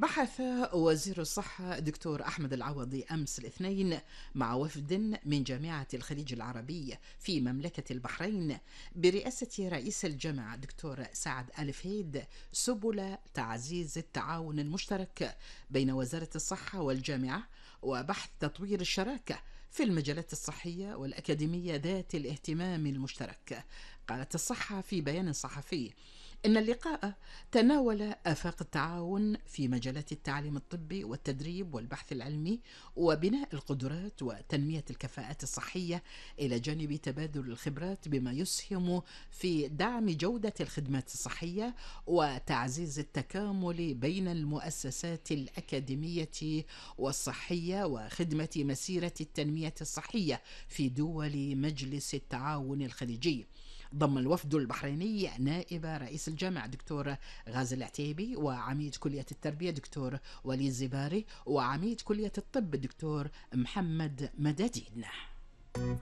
بحث وزير الصحة دكتور أحمد العوضي أمس الاثنين مع وفد من جامعة الخليج العربي في مملكة البحرين برئاسة رئيس الجامعة دكتور سعد آل فهيد سبل تعزيز التعاون المشترك بين وزارة الصحة والجامعة وبحث تطوير الشراكة في المجالات الصحية والأكاديمية ذات الاهتمام المشترك. قالت الصحة في بيان صحفي إن اللقاء تناول آفاق التعاون في مجالات التعليم الطبي والتدريب والبحث العلمي وبناء القدرات وتنمية الكفاءات الصحية إلى جانب تبادل الخبرات بما يسهم في دعم جودة الخدمات الصحية وتعزيز التكامل بين المؤسسات الأكاديمية والصحية وخدمة مسيرة التنمية الصحية في دول مجلس التعاون الخليجي. ضم الوفد البحريني نائب رئيس الجامعة دكتور غازي العتيبي وعميد كلية التربية دكتور وليد زباري وعميد كلية الطب دكتور محمد مدادين.